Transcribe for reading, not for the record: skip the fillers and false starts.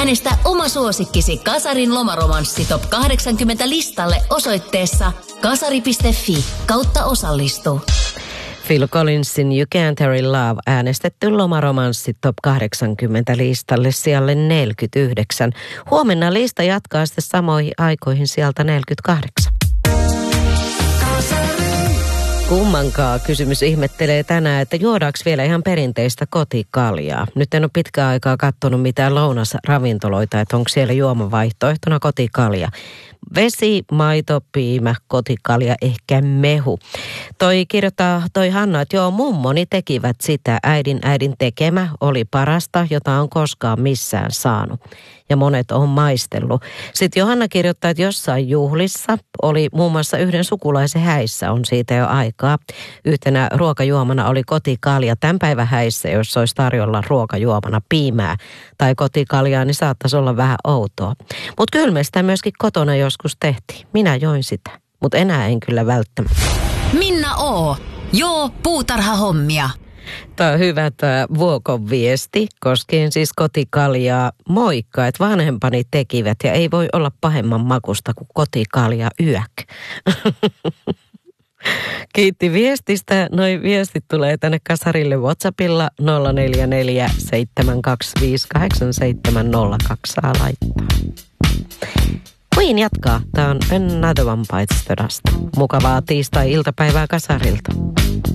Äänestä oma suosikkisi Kasarin lomaromanssi Top 80 listalle osoitteessa kasari.fi/osallistu. Phil Collinsin You Can't Hurry Love äänestetty lomaromanssi Top 80 listalle sijalle 49. Huomenna lista jatkaa sitten samoihin aikoihin sieltä 48. Kummankaan kysymys ihmettelee tänään, että juodaanko vielä ihan perinteistä kotikaljaa. Nyt en ole pitkään aikaa katsonut mitään lounasravintoloita, että onko siellä juomavaihtoehtona kotikalja. Vesi, maito, piimä, kotikalja, ehkä mehu. Toi Hanna, että joo, mummoni tekivät sitä. Äidin tekemä oli parasta, jota on koskaan missään saanut. Ja monet on maistellut. Sitten Johanna kirjoittaa, että jossain juhlissa oli muun muassa yhden sukulaisen häissä, on siitä jo aikaa. Yhtenä ruokajuomana oli kotikalja. Tämän päivän häissä, jos olisi tarjolla ruokajuomana piimää tai kotikaljaa, niin saattaisi olla vähän outoa. Mutta kyllä me sitä myöskin kotona joskus tehtiin. Minä join sitä, mutta enää en kyllä välttämättä. Minna O. Joo, puutarhahommia. Tämä on hyvä tämä Vuokon viesti, koskien siis kotikaljaa. Moikka, että vanhempani tekivät ja ei voi olla pahemman makusta kuin kotikalja yök. Kiitti viestistä. Noi viestit tulee tänne Kasarille WhatsAppilla 044 725 8702 saa laittaa. Queen jatkaa. Tämä on Another One Bites the Dust. Mukavaa tiistai-iltapäivää Kasarilta.